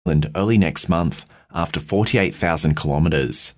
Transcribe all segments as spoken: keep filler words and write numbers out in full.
early next month after forty-eight thousand kilometres.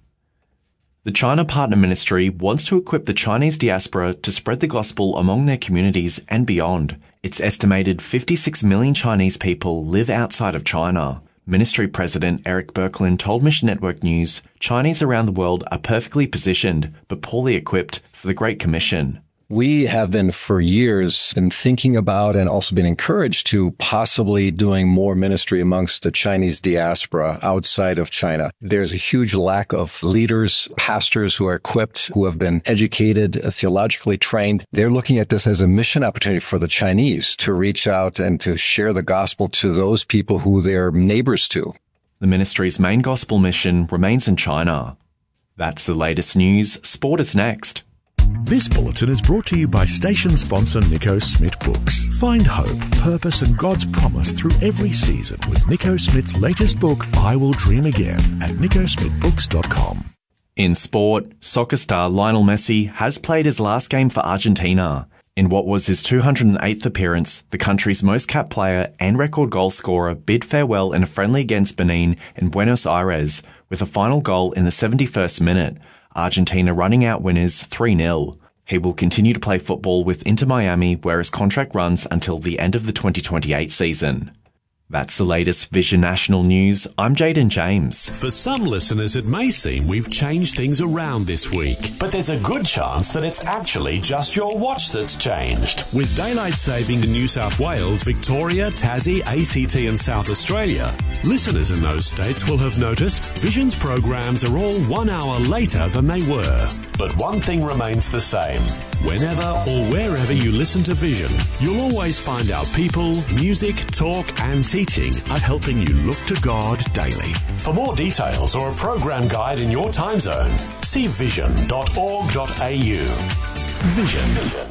The China Partner Ministry wants to equip the Chinese diaspora to spread the gospel among their communities and beyond. Its estimated fifty-six million Chinese people live outside of China. Ministry President Eric Birkeland told Mission Network News, Chinese around the world are perfectly positioned but poorly equipped for the Great Commission. We have been for years been thinking about and also been encouraged to possibly doing more ministry amongst the Chinese diaspora outside of China. There's a huge lack of leaders, pastors who are equipped, who have been educated, theologically trained. They're looking at this as a mission opportunity for the Chinese to reach out and to share the gospel to those people who they're neighbors to. The ministry's main gospel mission remains in China. That's the latest news. Sport is next. This bulletin is brought to you by station sponsor Nico Smith Books. Find hope, purpose and God's promise through every season with Nico Smith's latest book, I Will Dream Again, at nico smith books dot com. In sport, soccer star Lionel Messi has played his last game for Argentina. In what was his two hundred eighth appearance, the country's most capped player and record goal scorer bid farewell in a friendly against Benin in Buenos Aires with a final goal in the seventy-first minute. Argentina running out winners three nil. He will continue to play football with Inter Miami, where his contract runs until the end of the twenty twenty-eight season. That's the latest Vision National News. I'm Jaden James. For some listeners, it may seem we've changed things around this week, but there's a good chance that it's actually just your watch that's changed. With daylight saving in New South Wales, Victoria, Tassie, A C T and South Australia, listeners in those states will have noticed Vision's programs are all one hour later than they were. But one thing remains the same. Whenever or wherever you listen to Vision, you'll always find our people, music, talk and teaching are helping you look to God daily. For more details or a program guide in your time zone, see vision dot org dot a u. Vision.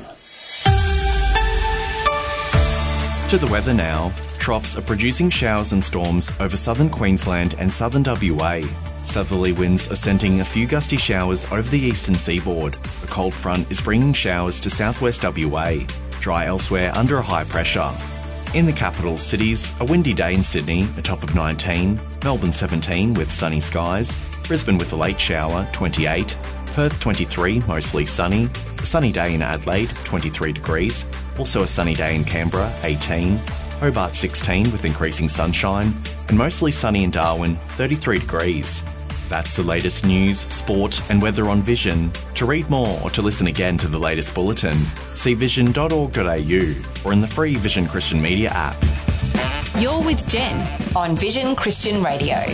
To the weather now. Troughs are producing showers and storms over southern Queensland and southern W A. Southerly winds are sending a few gusty showers over the eastern seaboard. A cold front is bringing showers to southwest W A. Dry elsewhere under a high pressure. In the capital cities, a windy day in Sydney, a top of nineteen, Melbourne seventeen with sunny skies, Brisbane with a late shower, twenty-eight, Perth twenty-three, mostly sunny, a sunny day in Adelaide, twenty-three degrees, also a sunny day in Canberra, eighteen, Hobart sixteen with increasing sunshine, and mostly sunny in Darwin, thirty-three degrees. That's the latest news, sport and weather on Vision. To read more or to listen again to the latest bulletin, see vision dot org dot a u or in the free Vision Christian Media app. You're with Jen on Vision Christian Radio.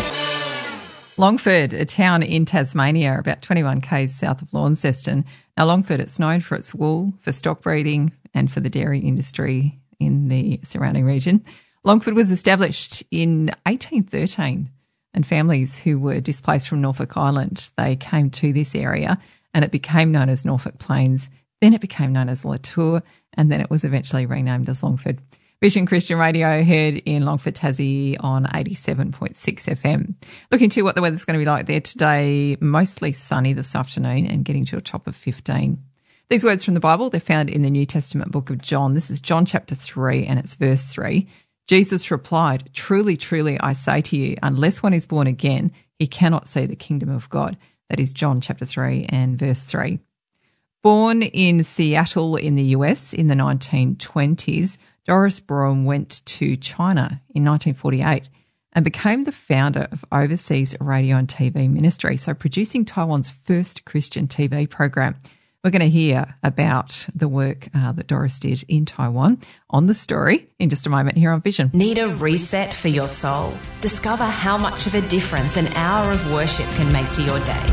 Longford, a town in Tasmania, about twenty-one kays south of Launceston. Now, Longford, it's known for its wool, for stock breeding and for the dairy industry in the surrounding region. Longford was established in eighteen thirteen, and families who were displaced from Norfolk Island, they came to this area and it became known as Norfolk Plains. Then it became known as Latour, and then it was eventually renamed as Longford. Vision Christian Radio heard in Longford, Tassie on eighty-seven point six F M. Looking to what the weather's going to be like there today, mostly sunny this afternoon and getting to a top of fifteen. These words from the Bible, they're found in the New Testament book of John. This is John chapter three and it's verse three. Jesus replied, "Truly, truly, I say to you, unless one is born again, he cannot see the kingdom of God." That is John chapter three and verse three. Born in Seattle in the U S in the nineteen twenties, Doris Broom went to China in nineteen forty-eight and became the founder of Overseas Radio and T V Ministry, so producing Taiwan's first Christian T V program. We're going to hear about the work uh, that Doris did in Taiwan on The Story in just a moment here on Vision. Need a reset for your soul? Discover how much of a difference an hour of worship can make to your day.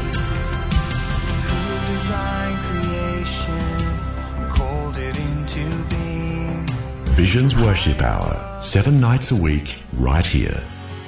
Vision's Worship Hour, seven nights a week, right here.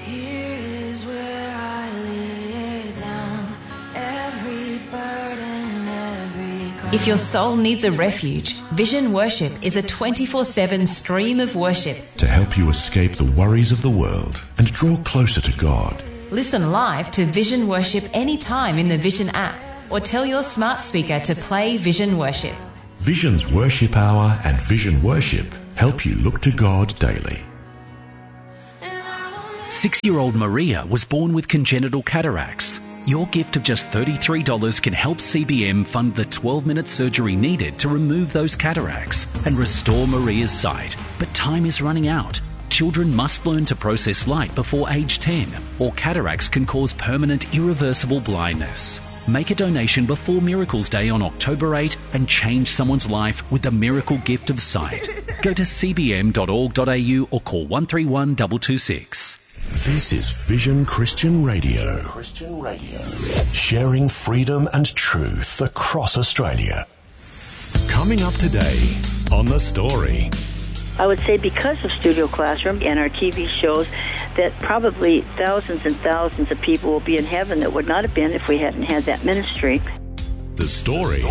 If your soul needs a refuge, Vision Worship is a twenty-four seven stream of worship to help you escape the worries of the world and draw closer to God. Listen live to Vision Worship anytime in the Vision app or tell your smart speaker to play Vision Worship. Vision's Worship Hour and Vision Worship help you look to God daily. Six-year-old Maria was born with congenital cataracts. Your gift of just thirty-three dollars can help C B M fund the twelve-minute surgery needed to remove those cataracts and restore Maria's sight. But time is running out. Children must learn to process light before age ten, or cataracts can cause permanent, irreversible blindness. Make a donation before Miracles Day on October eighth and change someone's life with the miracle gift of sight. Go to c b m dot org dot a u or call one three one two two six. This is Vision Christian Radio. Christian Radio. Sharing freedom and truth across Australia. Coming up today on The Story. I would say because of Studio Classroom and our T V shows that probably thousands and thousands of people will be in heaven that would not have been if we hadn't had that ministry. The Story.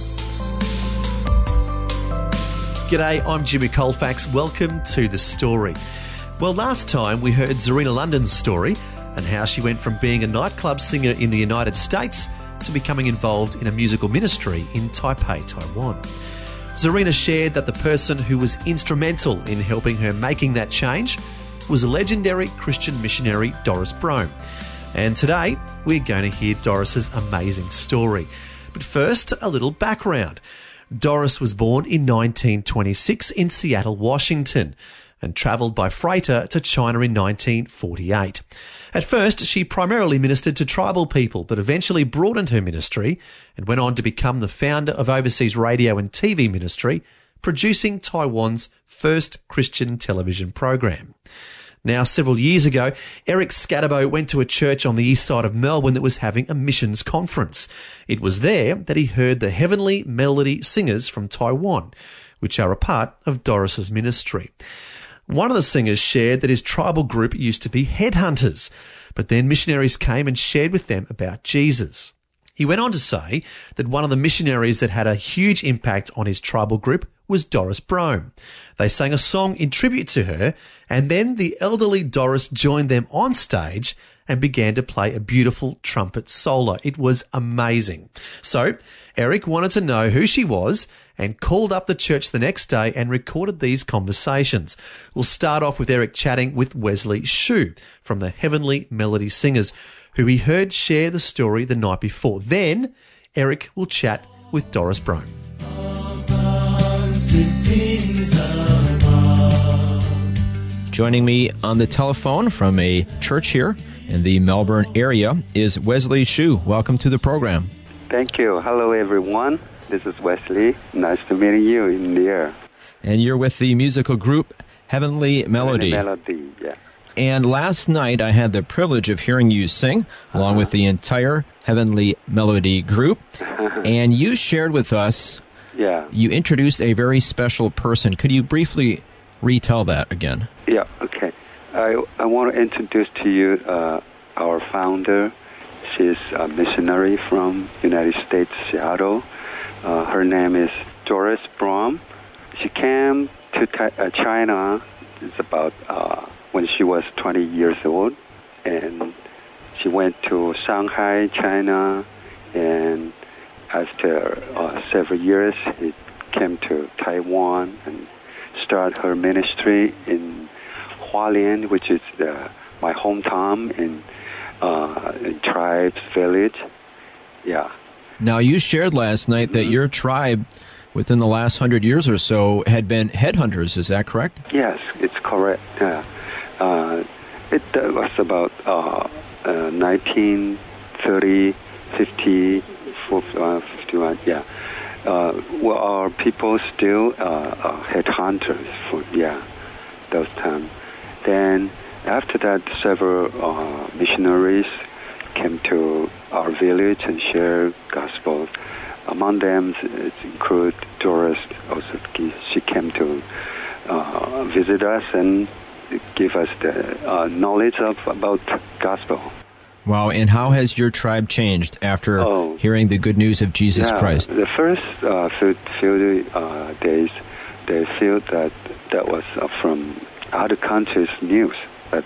G'day, I'm Jimmy Colfax. Welcome to The Story. Well, last time we heard Zarina London's story and how she went from being a nightclub singer in the United States to becoming involved in a musical ministry in Taipei, Taiwan. Zarina shared that the person who was instrumental in helping her making that change was a legendary Christian missionary, Doris Brome. And today, we're going to hear Doris's amazing story. But first, a little background. Doris was born in nineteen twenty-six in Seattle, Washington, and travelled by freighter to China in nineteen forty-eight. At first, she primarily ministered to tribal people, but eventually broadened her ministry and went on to become the founder of Overseas Radio and T V Ministry, producing Taiwan's first Christian television program. Now, several years ago, Eric Scatterbo went to a church on the east side of Melbourne that was having a missions conference. It was there that he heard the Heavenly Melody Singers from Taiwan, which are a part of Doris's ministry. One of the singers shared that his tribal group used to be headhunters, but then missionaries came and shared with them about Jesus. He went on to say that one of the missionaries that had a huge impact on his tribal group was Doris Brome. They sang a song in tribute to her, and then the elderly Doris joined them on stage and began to play a beautiful trumpet solo. It was amazing. So Eric wanted to know who she was and called up the church the next day and recorded these conversations. We'll start off with Eric chatting with Wesley Shu from the Heavenly Melody Singers, who he heard share the story the night before. Then Eric will chat with Doris Brome. Joining me on the telephone from a church here in the Melbourne area is Wesley Shu. Welcome to the program. Thank you. Hello, everyone. This is Wesley. Nice to meet you in the air. And you're with the musical group Heavenly Melody. Heavenly Melody, yeah. And last night I had the privilege of hearing you sing, along uh-huh. with the entire Heavenly Melody group. And you shared with us, yeah. you introduced a very special person. Could you briefly retell that again? Yeah, okay. I, I want to introduce to you uh, our founder. She's a missionary from United States, Seattle. Uh, her name is Doris Brome. She came to ta- uh, China it's about uh, when she was twenty years old, and she went to Shanghai, China, and after uh, several years, she came to Taiwan and started her ministry in Hualien, which is the, my hometown in, uh, in Tribes Village. Yeah. Now, you shared last night that mm-hmm. your tribe, within the last hundred years or so, had been headhunters. Is that correct? Yes, it's correct. Yeah. Uh, it uh, was about uh, uh, nineteen thirty, fifty, fifty-one, yeah. Uh, well, our people still uh, are headhunters for, yeah, those times. Then after that, several uh, missionaries came to our village and shared gospel. Among them, it include Doris. Also, she came to uh, visit us and give us the uh, knowledge of about gospel. Wow! And how has your tribe changed after oh, hearing the good news of Jesus yeah, Christ? The first uh, few, few uh, days, they feel that that was uh, from other countries' news. But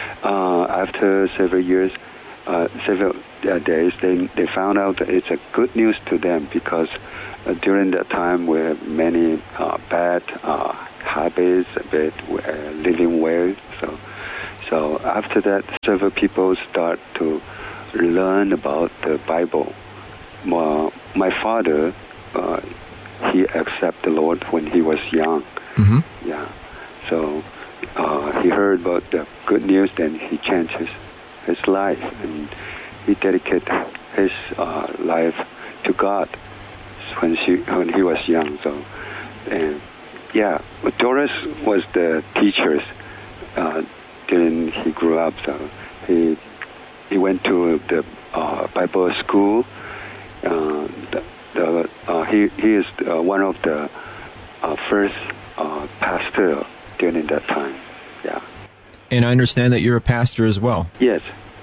uh, after several years, uh, several uh, days, they they found out that it's a good news to them because uh, during that time we have many uh, bad uh, habits, bad uh, living way. So So after that, several people start to learn about the Bible. My, my father, uh, he accepted the Lord when he was young. Mm-hmm. Yeah. So uh, he heard about the good news, then he changed his, his life, and he dedicated his uh, life to God when she when he was young. So, and yeah, Doris was the teachers uh, during he grew up. So he he went to the uh, Bible school. Uh, the, the uh, he he is uh, one of the uh, first uh, pastor during that time. Yeah. And I understand that you're a pastor as well. Yes.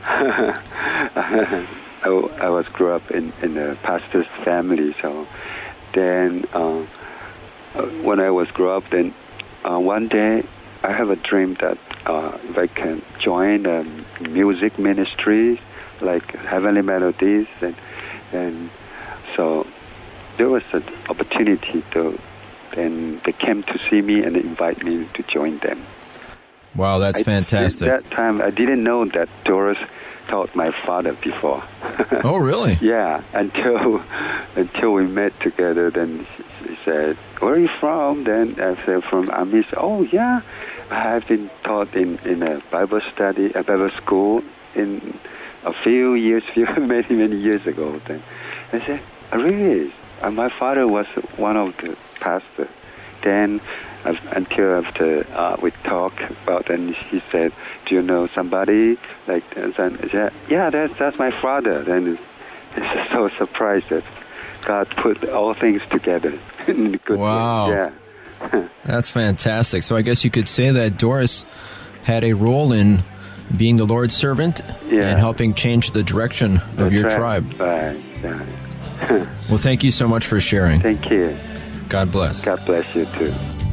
I, I was grew up in, in a pastor's family, so then uh, when I was grew up, then uh, one day I have a dream that uh, if I can join a music ministry like Heavenly Melodies, and and so there was an opportunity to, then they came to see me and invite me to join them. Wow, that's I, fantastic. At that time, I didn't know that Doris taught my father before. Oh, really? Yeah, until until we met together. Then she said, "Where are you from?" Then I said, "From Amis." Oh, yeah, I have been taught in, in a Bible study, a Bible school in a few years, few many many years ago. Then I said, oh, "Really?" And my father was one of the pastors. Then until after uh, we talked about, and he said, "Do you know somebody like that?" And I said, "Yeah, that's that's my father." Then it's so surprised that God put all things together in a good wow. way. Yeah, that's fantastic. So I guess you could say that Doris had a role in being the Lord's servant yeah. and helping change the direction of that's your right. tribe. Right. right. Well, thank you so much for sharing. Thank you. God bless. God bless you too.